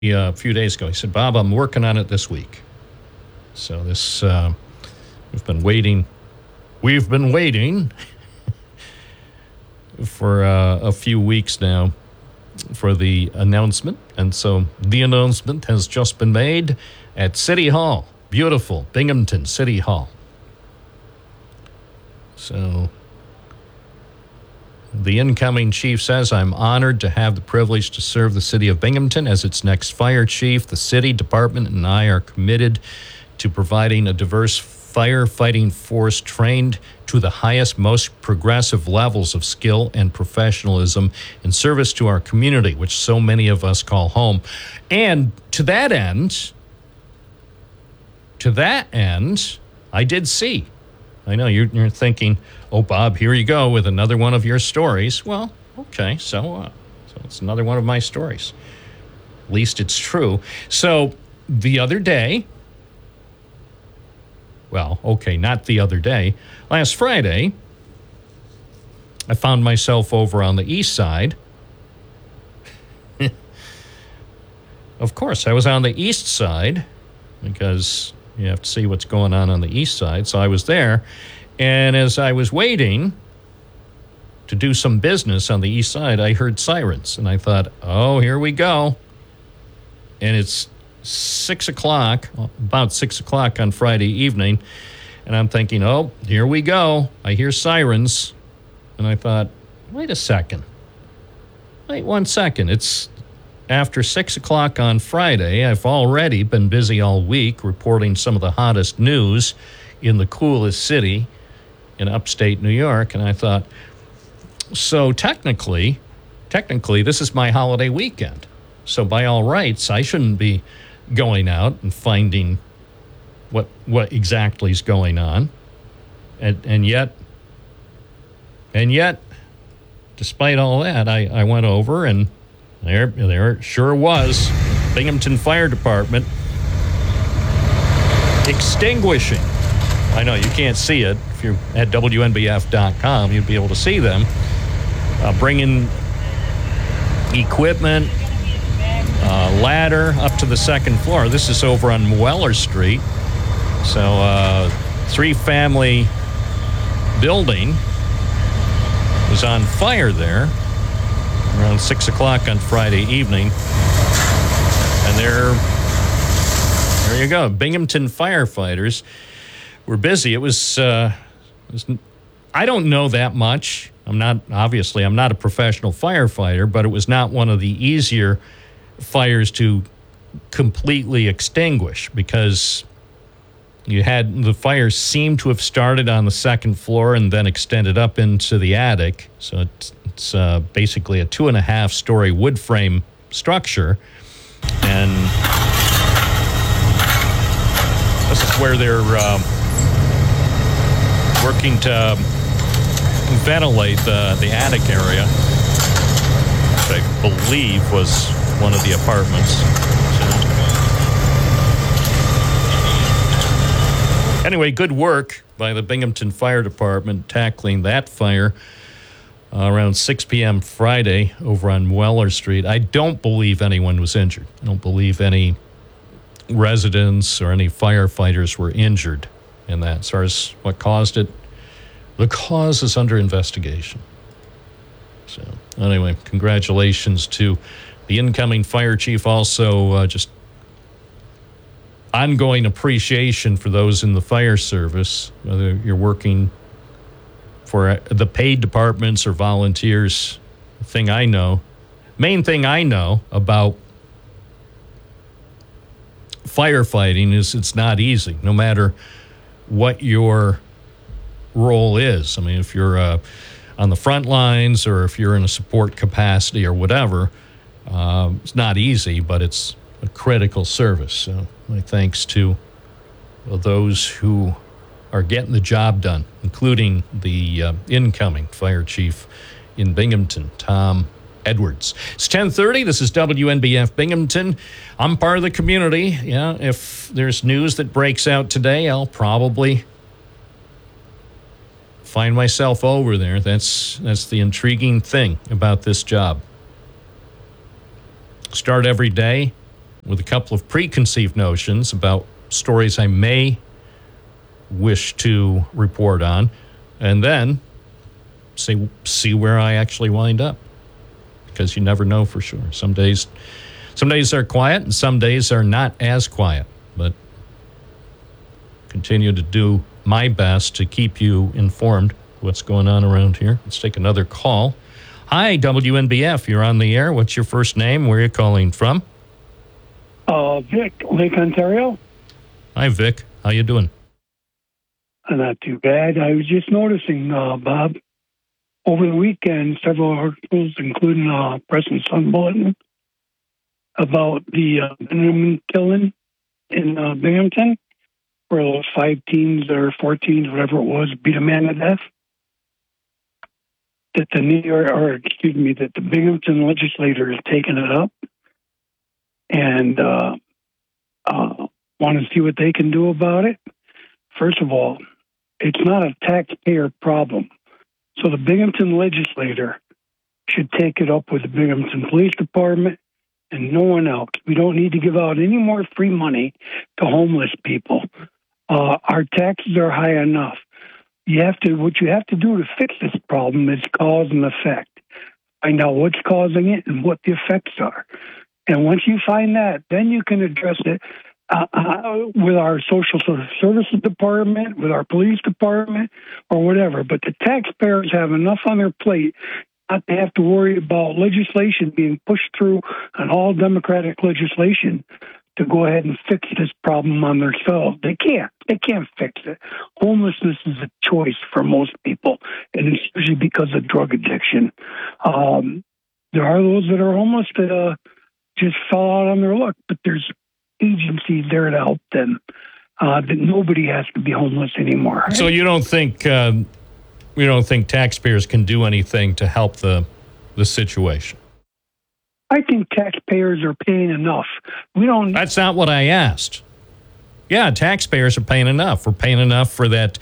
A few days ago. He said, Bob, I'm working on it this week. So this, we've been waiting for a few weeks now for the announcement. And so the announcement has just been made at City Hall. Beautiful Binghamton City Hall. So the incoming chief says, I'm honored to have the privilege to serve the city of Binghamton as its next fire chief. The city, department, and I are committed to providing a diverse firefighting force trained to the highest, most progressive levels of skill and professionalism in service to our community, which so many of us call home. And to that end, I did see. I know you're thinking, oh, Bob, here you go with another one of your stories. Well, okay, so it's another one of my stories. At least it's true. So the other day, well, okay, not the other day, last Friday, I found myself over on the east side. Of course, I was on the east side because you have to see what's going on the east side. So I was there. And as I was waiting to do some business on the east side, I heard sirens. And I thought, oh, here we go. And it's 6 o'clock, about 6 o'clock on Friday evening. And I'm thinking, oh, here we go. I hear sirens. And I thought, wait a second. Wait 1 second. It's after 6 o'clock on Friday. I've already been busy all week reporting some of the hottest news in the coolest city in upstate New York. And I thought, so technically, this is my holiday weekend. So by all rights, I shouldn't be going out and finding what exactly is going on. And yet, despite all that, I went over and there it sure was. Binghamton Fire Department extinguishing. I know you can't see it. If you're at WNBF.com, you'd be able to see them bringing equipment, ladder up to the second floor. This is over on Mueller Street. So 3-family building was on fire there around 6 o'clock on Friday evening. And there you go. Binghamton firefighters were busy. It was I don't know that much. I'm not a professional firefighter, but it was not one of the easier fires to completely extinguish because the fire seemed to have started on the second floor and then extended up into the attic. So it's basically a 2.5-story wood frame structure. And this is where they're working to ventilate the attic area, which I believe was one of the apartments. So, anyway, good work by the Binghamton Fire Department tackling that fire around 6 p.m. Friday over on Mueller Street. I don't believe anyone was injured. I don't believe any residents or any firefighters were injured in that. As far as what caused it, the cause is under investigation. So anyway, congratulations to the incoming fire chief. Also, just ongoing appreciation for those in the fire service, whether you're working for the paid departments or volunteers. Main thing I know about firefighting is it's not easy, no matter what your role is. I mean, if you're on the front lines or if you're in a support capacity or whatever, it's not easy, but it's a critical service. So my thanks to those who are getting the job done, including the incoming fire chief in Binghamton, Tom Edwards. It's 10:30. This is WNBF Binghamton. I'm part of the community. Yeah, if there's news that breaks out today, I'll probably find myself over there. That's the intriguing thing about this job. Start every day with a couple of preconceived notions about stories I may wish to report on, and then see where I actually wind up, because you never know for sure. Some days are quiet, and some days are not as quiet, but continue to do my best to keep you informed what's going on around here. Let's take another call. Hi, WNBF. You're on the air. What's your first name? Where are you calling from? Vic, Lake Ontario. Hi, Vic. How you doing? Not too bad. I was just noticing, Bob, over the weekend, several articles, including Press and Sun Bulletin, about the Binghamton killing in Binghamton, where those 5 teens or 4 teens, whatever it was, beat a man to death. That the Binghamton legislator has taken it up and want to see what they can do about it. First of all, it's not a taxpayer problem. So the Binghamton legislator should take it up with the Binghamton Police Department and no one else. We don't need to give out any more free money to homeless people. Our taxes are high enough. What you have to do to fix this problem is cause and effect. Find out what's causing it and what the effects are. And once you find that, then you can address it with our social services department, with our police department, or whatever. But the taxpayers have enough on their plate not to have to worry about legislation being pushed through on all Democratic legislation to go ahead and fix this problem on themselves. They can't. They can't fix it. Homelessness is a choice for most people, and it's usually because of drug addiction. There are those that are homeless that just fell out on their luck, but there's agencies there to help them. That nobody has to be homeless anymore. Right? So you don't think taxpayers can do anything to help the situation? I think taxpayers are paying enough. We don't. That's not what I asked. Yeah, taxpayers are paying enough. We're paying enough for that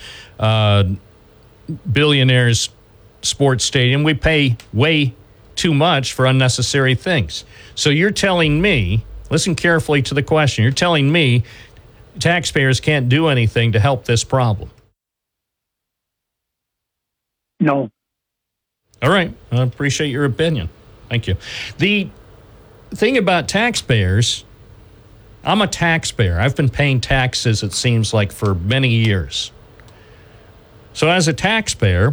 billionaires sports stadium. We pay way too much for unnecessary things. So you're telling me, listen carefully to the question, you're telling me taxpayers can't do anything to help this problem? No. All right. I appreciate your opinion. Thank you. The thing about taxpayers, I'm a taxpayer. I've been paying taxes, it seems like, for many years. So as a taxpayer,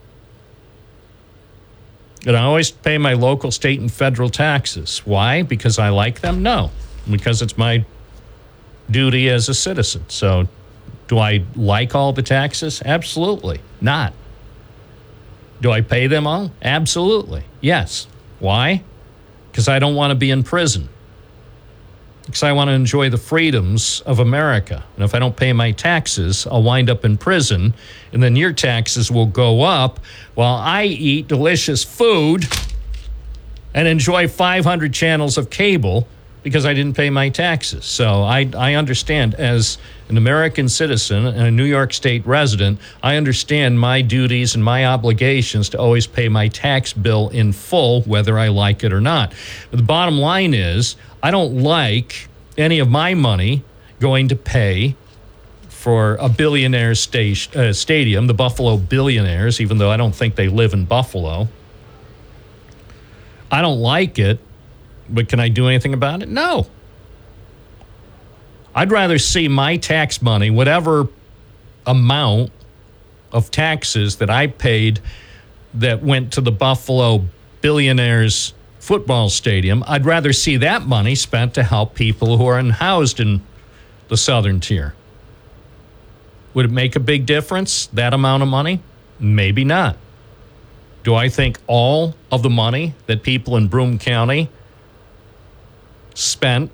I always pay my local, state, and federal taxes. Why? Because I like them? No. Because it's my duty as a citizen. So do I like all the taxes? Absolutely not. Do I pay them all? Absolutely. Yes. Why? Because I don't want to be in prison. Because I want to enjoy the freedoms of America. And if I don't pay my taxes, I'll wind up in prison, and then your taxes will go up while I eat delicious food and enjoy 500 channels of cable because I didn't pay my taxes. So I understand, as an American citizen and a New York State resident, I understand my duties and my obligations to always pay my tax bill in full, whether I like it or not. But the bottom line is, I don't like any of my money going to pay for a billionaire stadium, the Buffalo Billionaires, even though I don't think they live in Buffalo. I don't like it, but can I do anything about it? No. I'd rather see my tax money, whatever amount of taxes that I paid that went to the Buffalo Billionaires football stadium, I'd rather see that money spent to help people who are unhoused in the southern tier. Would it make a big difference, that amount of money? Maybe not. Do I think all of the money that people in Broome County spent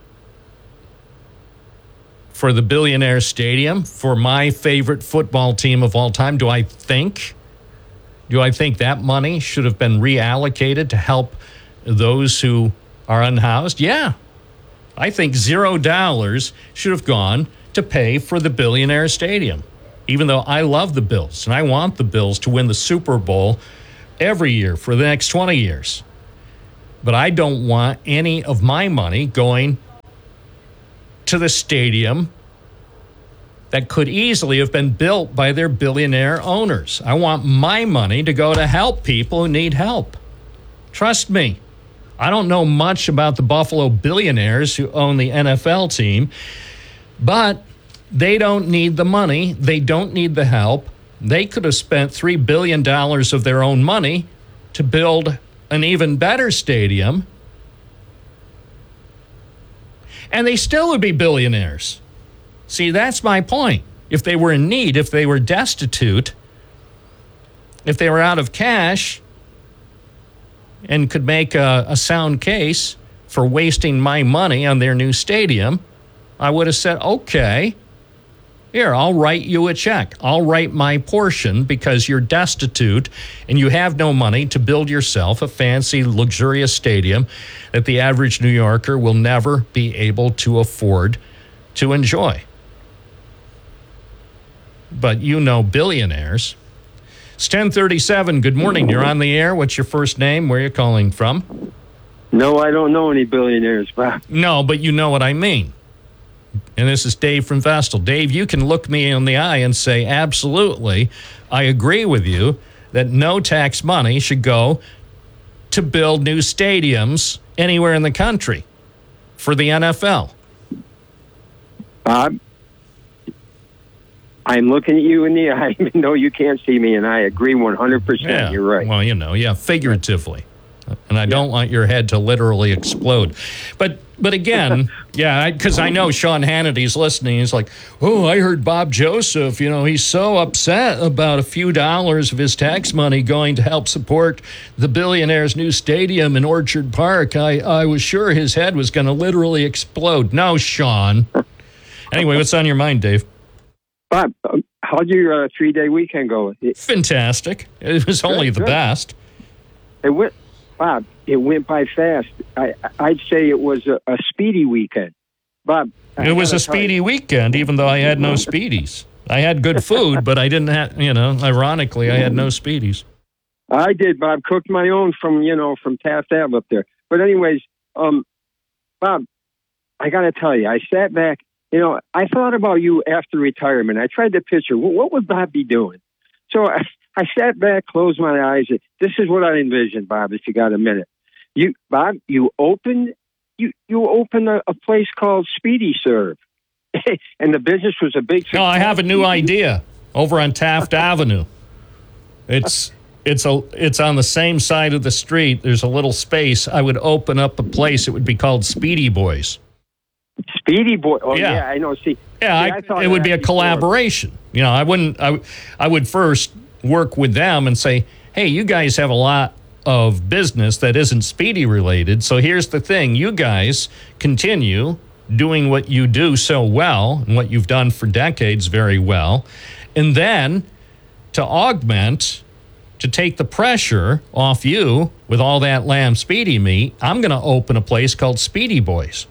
for the Billionaire Stadium, for my favorite football team of all time, do I think that money should have been reallocated to help those who are unhoused? Yeah. I think $0 should have gone to pay for the Billionaire Stadium, even though I love the Bills and I want the Bills to win the Super Bowl every year for the next 20 years. But I don't want any of my money going to the stadium that could easily have been built by their billionaire owners. I want my money to go to help people who need help. Trust me. I don't know much about the Buffalo billionaires who own the NFL team, but they don't need the money. They don't need the help. They could have spent $3 billion of their own money to build an even better stadium, and they still would be billionaires. See, that's my point. If they were in need, if they were destitute, if they were out of cash and could make a sound case for wasting my money on their new stadium, I would have said, okay, here, I'll write you a check. I'll write my portion because you're destitute and you have no money to build yourself a fancy, luxurious stadium that the average New Yorker will never be able to afford to enjoy. But you know billionaires. It's 10:37. Good morning. You're on the air. What's your first name? Where are you calling from? No, I don't know any billionaires, Bob. No, but you know what I mean. And this is Dave from Vestal. Dave, you can look me in the eye and say, absolutely, I agree with you that no tax money should go to build new stadiums anywhere in the country for the NFL. Bob, I'm looking at you in the eye, even though you can't see me, and I agree 100%. Yeah. You're right. Well, figuratively. And I don't want your head to literally explode. But again, because I know Sean Hannity's listening. He's like, oh, I heard Bob Joseph, he's so upset about a few dollars of his tax money going to help support the billionaire's new stadium in Orchard Park. I was sure his head was going to literally explode. No, Sean. Anyway, what's on your mind, Dave? Bob, how'd your 3-day weekend go? Fantastic. It was only the best. Bob, it went by fast. I'd say it was a speedy weekend. Bob, it was a speedy weekend, even though I had no speedies. I had good food, but I didn't have, ironically, I had no speedies. I did, Bob. Cooked my own from Taft Ave up there. But anyways, Bob, I got to tell you, I sat back. I thought about you after retirement. I tried to picture what would Bob be doing. So I sat back, closed my eyes. This is what I envisioned, Bob. If you got a minute, you opened a place called Speedy Serve, and the business was a big success. No, I have a new idea over on Taft Avenue. It's on the same side of the street. There's a little space. I would open up a place. It would be called Speedy Boys. Speedy Boy. Oh yeah, I know. See, I thought it would be a collaboration. I would first work with them and say, hey, you guys have a lot of business that isn't Speedy related. So here's the thing. You guys continue doing what you do so well and what you've done for decades very well. And then to augment, to take the pressure off you with all that lamb Speedy meat, I'm going to open a place called Speedy Boys.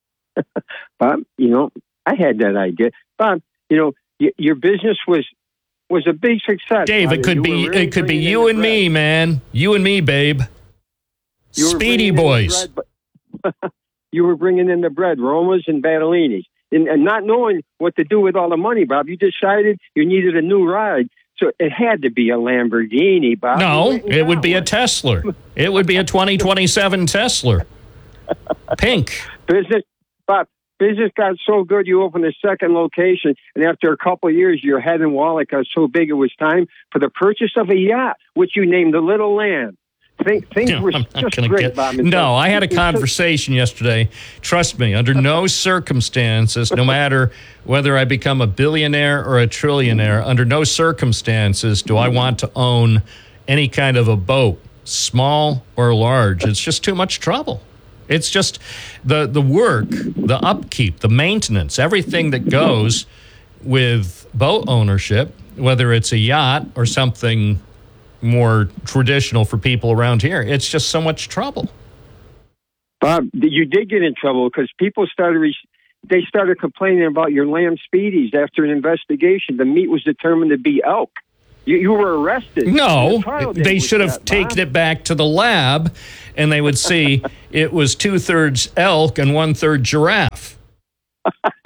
Bob, I had that idea. Bob, your business was a big success. Dave, Bob. it could be you and me, man. You and me, babe. Speedy Boys. You were bringing in the bread, Romas and Battalinis. And not knowing what to do with all the money, Bob, you decided you needed a new ride. So it had to be a Lamborghini, Bob. No, it would be a Tesla. It would be a 2027 Tesla. Pink. Business got so good you opened a second location, and after a couple of years, your head and wallet got so big it was time for the purchase of a yacht, which you named the Little Lamb. Things were just great, Bob. No, I had a conversation yesterday. Trust me, under no circumstances, no matter whether I become a billionaire or a trillionaire, under no circumstances do I want to own any kind of a boat, small or large. It's just too much trouble. It's just the work, the upkeep, the maintenance, everything that goes with boat ownership, whether it's a yacht or something more traditional for people around here. It's just so much trouble. Bob, you did get in trouble because people started complaining about your lamb Speedies after an investigation. The meat was determined to be elk. You were arrested. No, they should have taken it back to the lab, and they would see it was 2/3 elk and 1/3 giraffe.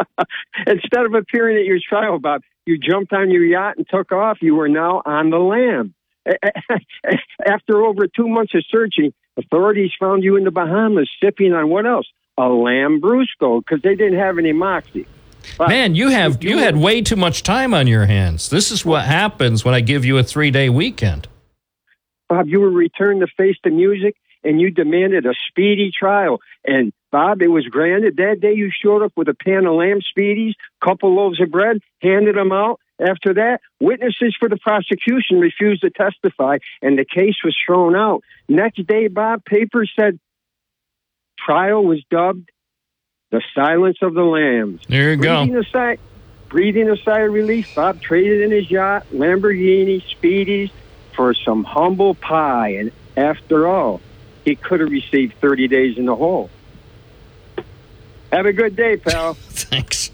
Instead of appearing at your trial, Bob, you jumped on your yacht and took off. You are now on the lam. After over 2 months of searching, authorities found you in the Bahamas sipping on what else? A Lambrusco, because they didn't have any Moxie. But Man, you had way too much time on your hands. This is what happens when I give you a 3-day weekend. Bob, you were returned to face the music, and you demanded a speedy trial. And, Bob, it was granted. That day you showed up with a pan of lamb speedies, couple loaves of bread, handed them out. After that, witnesses for the prosecution refused to testify, and the case was thrown out. Next day, Bob, papers said trial was dubbed the Silence of the Lambs. There you go. Breathing a sigh of relief, Bob traded in his yacht, Lamborghini, Speedies, for some humble pie. And after all, he could have received 30 days in the hole. Have a good day, pal. Thanks.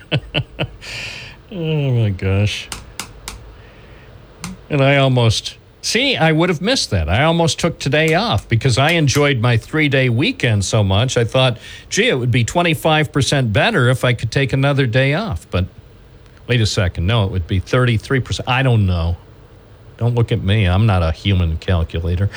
Oh, my gosh. And I would have missed that. I almost took today off because I enjoyed my 3-day weekend so much. I thought, gee, it would be 25% better if I could take another day off. But wait a second. No, it would be 33%. I don't know. Don't look at me. I'm not a human calculator.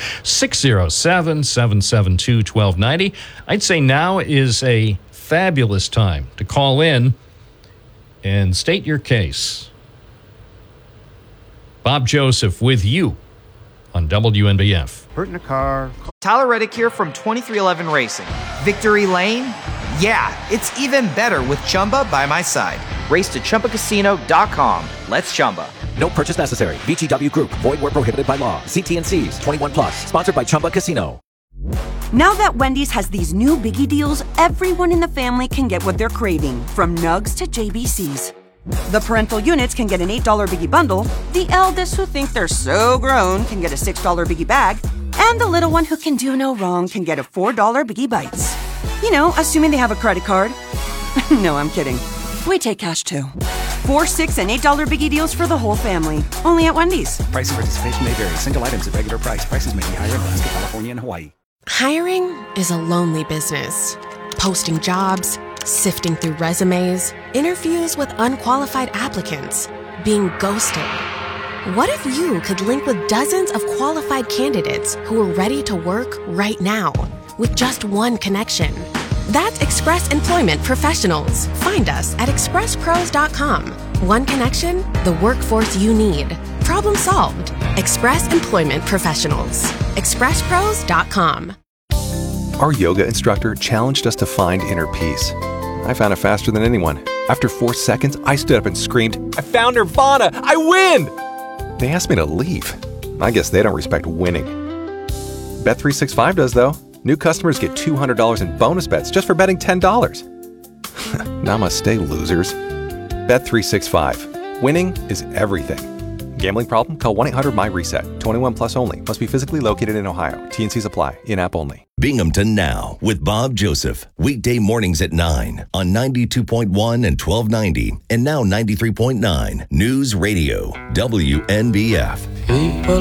607-772-1290. I'd say now is a fabulous time to call in and state your case. Bob Joseph with you on WNBF. Hurt in a car. Tyler Reddick here from 2311 Racing. Victory Lane? Yeah, it's even better with Chumba by my side. Race to ChumbaCasino.com. Let's Chumba. No purchase necessary. VGW Group. Void where prohibited by law. See T&Cs. 21 plus. Sponsored by Chumba Casino. Now that Wendy's has these new biggie deals, everyone in the family can get what they're craving, from nugs to JBCs. The parental units can get an $8 biggie bundle, the eldest who think they're so grown can get a $6 biggie bag, and the little one who can do no wrong can get a $4 biggie bites. You know, assuming they have a credit card. No, I'm kidding. We take cash too. 4, 6, and $8 biggie deals for the whole family. Only at Wendy's. Price and participation may vary. Single items at regular price. Prices may be higher in Alaska, California, and Hawaii. Hiring is a lonely business. Posting jobs, sifting through resumes, interviews with unqualified applicants, being ghosted. What if you could link with dozens of qualified candidates who are ready to work right now with just one connection? That's Express Employment Professionals. Find us at expresspros.com. One connection, the workforce you need. Problem solved. Express Employment Professionals. expresspros.com. Our yoga instructor challenged us to find inner peace. I found it faster than anyone. After 4 seconds, I stood up and screamed, "I found Nirvana! I win!" They asked me to leave. I guess they don't respect winning. Bet365 does, though. New customers get $200 in bonus bets just for betting $10. Namaste, losers. Bet365. Winning is everything. Gambling problem? Call 1-800-MY-RESET. 21 plus only. Must be physically located in Ohio. T&Cs apply. In-app only. Binghamton Now with Bob Joseph. Weekday mornings at 9 on 92.1 and 1290. And now 93.9 News Radio. WNBF.